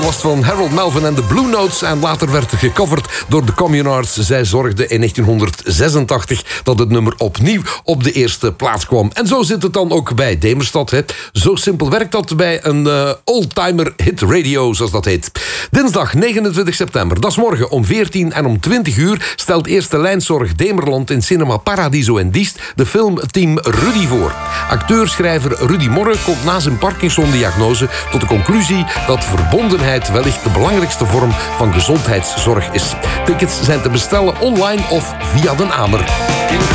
was van Harold Melvin en de Blue Notes en later werd gecoverd door de Communards. Zij zorgden in 1986 dat het nummer opnieuw op de eerste plaats kwam. En zo zit het dan ook bij Demerstad. Hè. Zo simpel werkt dat bij een oldtimer hit radio, zoals dat heet. Dinsdag 29 september, dat is morgen om 14 en om 20 uur... stelt Eerste Lijnzorg Demerland in Cinema Paradiso en Diest de film Team Rudy voor. Acteur-schrijver Rudy Morre komt na zijn Parkinson-diagnose tot de conclusie dat verbondenheid wellicht de belangrijkste vorm van gezondheidszorg is. Tickets zijn te bestellen online of via de Amer.